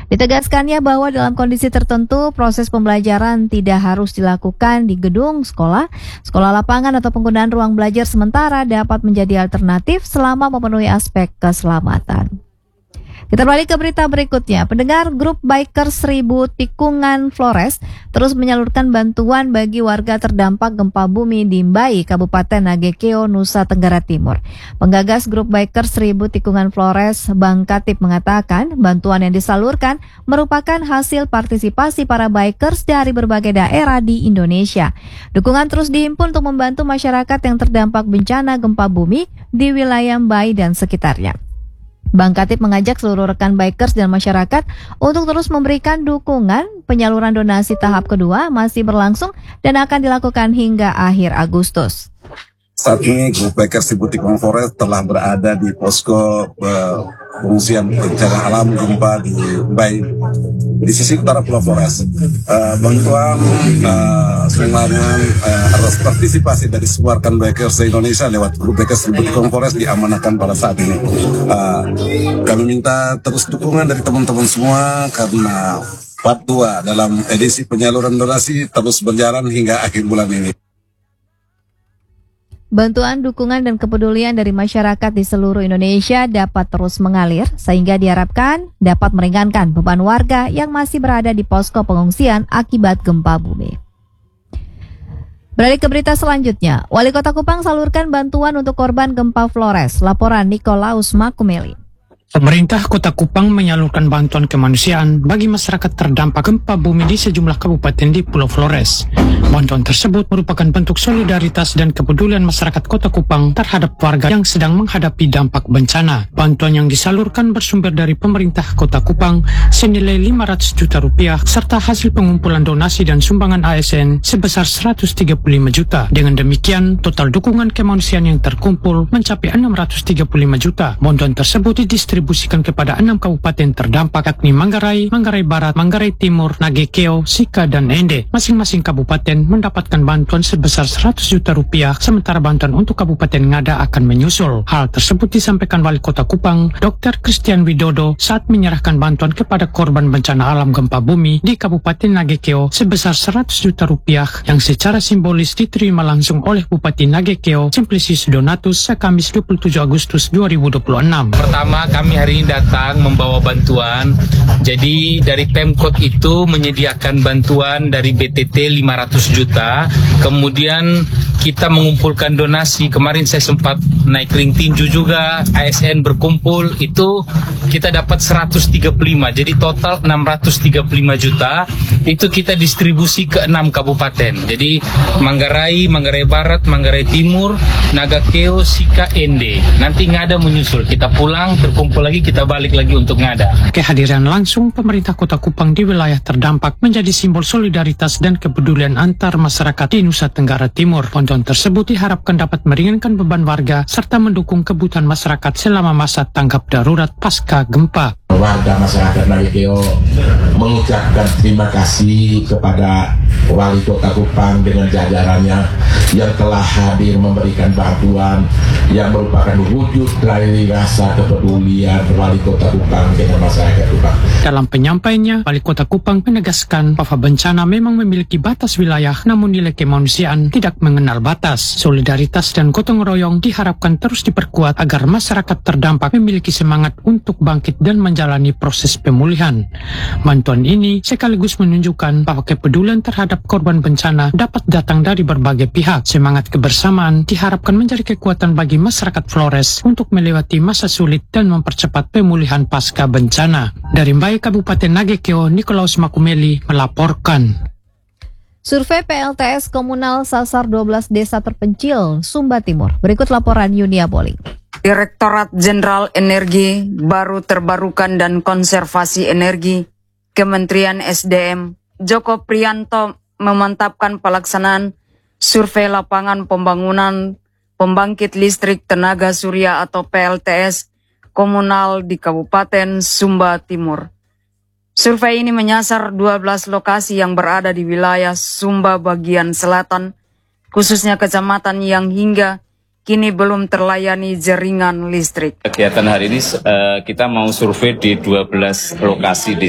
Ditegaskannya bahwa dalam kondisi tertentu proses pembelajaran tidak harus dilakukan di gedung sekolah lapangan atau penggunaan ruang belajar sementara dapat menjadi alternatif selama memenuhi aspek keselamatan. Kita balik ke berita berikutnya. Pendengar, grup biker 1000 Tikungan Flores terus menyalurkan bantuan bagi warga terdampak gempa bumi di Mbai, Kabupaten Nagekeo, Nusa Tenggara Timur. Penggagas grup biker 1000 Tikungan Flores, Bang Katip, mengatakan bantuan yang disalurkan merupakan hasil partisipasi para bikers dari berbagai daerah di Indonesia. Dukungan terus dihimpun untuk membantu masyarakat yang terdampak bencana gempa bumi di wilayah Mbai dan sekitarnya. Bang Katip mengajak seluruh rekan bikers dan masyarakat untuk terus memberikan dukungan. Penyaluran donasi tahap kedua masih berlangsung dan akan dilakukan hingga akhir Agustus. Saat ini grup bikers 1000 Tikungan Flores telah berada di posko pengungsian bencana alam gempa di Mbai, di sisi utara Pulau Flores. Bantuan sumbangan atas partisipasi dari semua rekan bikers Indonesia lewat grup bikers 1000 Tikungan Flores diamanahkan pada saat ini. Kami minta terus dukungan dari teman-teman semua karena part 2 dalam edisi penyaluran donasi terus berjalan hingga akhir bulan ini. Bantuan, dukungan, dan kepedulian dari masyarakat di seluruh Indonesia dapat terus mengalir sehingga diharapkan dapat meringankan beban warga yang masih berada di posko pengungsian akibat gempa bumi. Beralih ke berita selanjutnya, Wali Kota Kupang salurkan bantuan untuk korban gempa Flores. Laporan Nikolaus Makumeli. Pemerintah Kota Kupang menyalurkan bantuan kemanusiaan bagi masyarakat terdampak gempa bumi di sejumlah kabupaten di Pulau Flores. Bantuan tersebut merupakan bentuk solidaritas dan kepedulian masyarakat Kota Kupang terhadap warga yang sedang menghadapi dampak bencana. Bantuan yang disalurkan bersumber dari pemerintah Kota Kupang senilai 500 juta rupiah serta hasil pengumpulan donasi dan sumbangan ASN sebesar 135 juta. Dengan demikian, total dukungan kemanusiaan yang terkumpul mencapai 635 juta. Bantuan tersebut didistribusikan kepada 6 kabupaten terdampak, yakni Manggarai, Manggarai Barat, Manggarai Timur, Nagekeo, Sika, dan Ende. Masing-masing kabupaten mendapatkan bantuan sebesar 100 juta rupiah, sementara bantuan untuk Kabupaten Ngada akan menyusul. Hal tersebut disampaikan Wali Kota Kupang, Dr. Christian Widodo, saat menyerahkan bantuan kepada korban bencana alam gempa bumi di Kabupaten Nagekeo sebesar 100 juta rupiah yang secara simbolis diterima langsung oleh Bupati Nagekeo, Simplicius Donatus, Kamis 27 Agustus 2026. Pertama, kami hari ini datang membawa bantuan. Jadi dari Pemkot itu menyediakan bantuan dari BTT 500 juta. Kemudian kita mengumpulkan donasi. Kemarin saya sempat naik ring tinju juga, ASN berkumpul, itu kita dapat 135. Jadi total 635 juta. Itu kita distribusi ke 6 kabupaten. Jadi Manggarai, Manggarai Barat, Manggarai Timur, Nagekeo, Sika, Ende. Nanti Ngada menyusul. Kita pulang, terkumpul lagi, kita balik lagi untuk Ngada. Kehadiran langsung pemerintah Kota Kupang di wilayah terdampak menjadi simbol solidaritas dan kepedulian antar masyarakat di Nusa Tenggara Timur. Bantuan tersebut diharapkan dapat meringankan beban warga serta mendukung kebutuhan masyarakat selama masa tanggap darurat pasca gempa. Warga masyarakat Nagekeo mengucapkan terima kasih kepada Wali Kota Kupang dengan jajarannya yang telah hadir memberikan bantuan yang merupakan wujud dari rasa kepedulian Wali Kota Kupang dengan masyarakat Kupang. Dalam penyampaiannya, Wali Kota Kupang menegaskan bahwa bencana memang memiliki batas wilayah, namun nilai kemanusiaan tidak mengenal batas. Solidaritas dan gotong royong diharapkan terus diperkuat agar masyarakat terdampak memiliki semangat untuk bangkit dan menjalani proses pemulihan. Bantuan ini sekaligus menunjukkan bahwa kepedulian terhadap korban bencana dapat datang dari berbagai pihak. Semangat kebersamaan diharapkan menjadi kekuatan bagi masyarakat Flores untuk melewati masa sulit dan mempercepat pemulihan pasca bencana. Dari Mbai, Kabupaten Nagekeo, Nikolaus Makumeli melaporkan. Survei PLTS Komunal sasar 12 desa terpencil Sumba Timur. Berikut laporan Yunia Boling. Direktorat Jenderal Energi, Baru Terbarukan dan Konservasi Energi, Kementerian SDM, Joko Priyanto memantapkan pelaksanaan survei lapangan pembangunan pembangkit listrik tenaga surya atau PLTS komunal di Kabupaten Sumba Timur. Survei ini menyasar 12 lokasi yang berada di wilayah Sumba bagian selatan, khususnya kecamatan yang hingga kini belum terlayani jaringan listrik. Kegiatan hari ini kita mau survei di 12 lokasi di